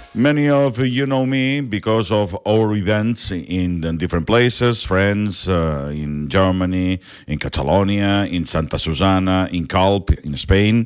Many of you know me because of our events in different places, friends in Germany, in Catalonia, in Santa Susana, in Calp, in Spain,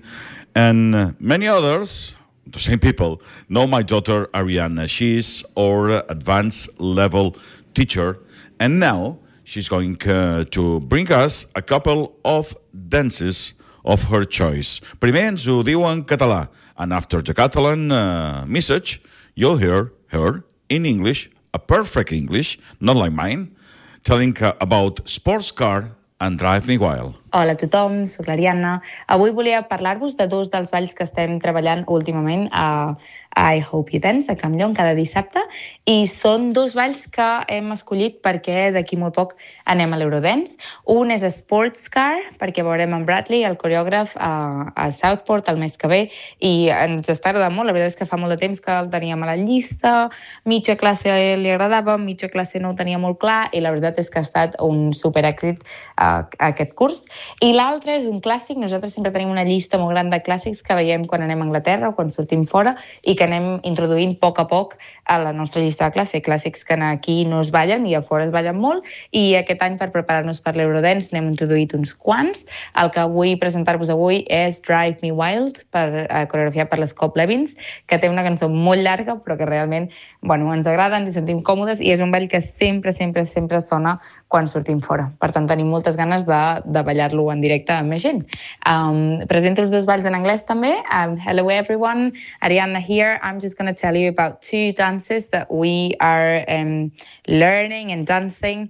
and many others, the same people, know my daughter Ariana. She's our advanced level teacher, and now she's going to bring us a couple of dances of her choice. Primer ens ho diu en català, and after the Catalan message, you'll hear her in English, a perfect English, not like mine, telling about sports car and Drive Me Wild. Hola a tothom, soc l'Ariadna. Avui volia parlar-vos de dos dels balls que estem treballant últimament a I Hope You Dance, a Campllong, cada dissabte, i són dos balls que hem escollit perquè d'aquí molt poc anem a l'Eurodance. Un és Sports Car, perquè veurem en Bradley, el coreògraf, a Southport el mes que ve, i ens està agradant molt. La veritat és que fa molt de temps que el teníem a la llista, mitja classe li agradava, mitja classe no ho tenia molt clar, i la veritat és que ha estat un superèxit aquest curs. I l'altre és un clàssic. Nosaltres sempre tenim una llista molt gran de clàssics que veiem quan anem a Anglaterra o quan sortim fora i que anem introduint a poc a la nostra llista de clàssics que aquí no es ballen i a fora es ballen molt, i aquest any per preparar-nos per l'Eurodance n'hem introduït uns quants. El que vull presentar-vos avui és Drive Me Wild, coreografiat per l'Scope Levins, que té una cançó molt llarga però que realment ens agrada, ens hi sentim còmodes i és un ball que sempre sona quan sortim fora. Per tant, tenim moltes ganes de ballar-lo en directe amb més gent. Presento els dos balls en anglès també. Hello everyone, Ariadna here. I'm just going to tell you about two dances that we are learning and dancing.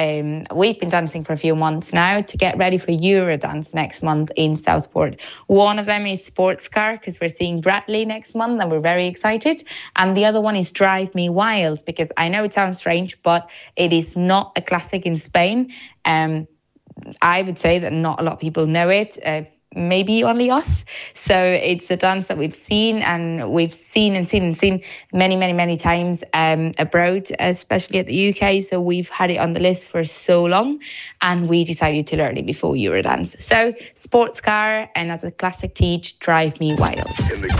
We've been dancing for a few months now to get ready for Eurodance next month in Southport. One of them is Sports Car, because we're seeing Bradley next month and we're very excited. And the other one is Drive Me Wild, because I know it sounds strange, but it is not a classic in Spain. I would say that not a lot of people know it, maybe only us. So it's a dance that we've seen many times abroad, especially at the UK. So we've had it on the list for so long, and we decided to learn it before Eurodance. So Sports Car, and as a classic teach, Drive Me Wild.